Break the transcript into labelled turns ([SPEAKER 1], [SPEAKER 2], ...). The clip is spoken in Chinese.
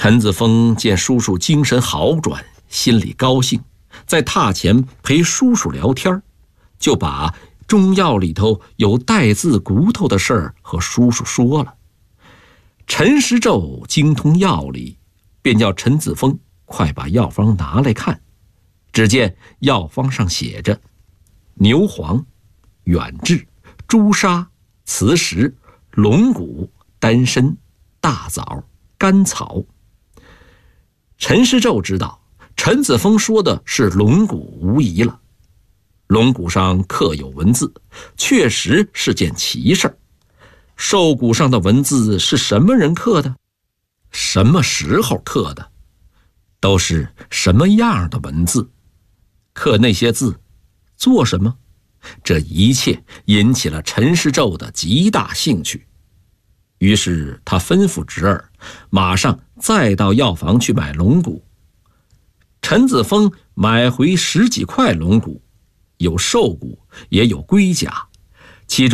[SPEAKER 1] 陈子峰见叔叔精神好转，心里高兴，在榻前陪叔叔聊天，就把中药里头有带字骨头的事儿和叔叔说了。陈师胄精通药理，便叫陈子峰快把药方拿来看。只见药方上写着牛黄、远志、朱砂、磁石、龙骨、丹参、大枣、甘草。陈师胄知道陈子峰说的是龙骨无疑了。龙骨上刻有文字，确实是件奇事。兽骨上的文字是什么人刻的？什么时候刻的？都是什么样的文字？刻那些字做什么？这一切引起了陈师胄的极大兴趣。于是他吩咐侄儿马上再到药房去买龙骨。陈子峰买回10几块龙骨，有兽骨也有龟甲，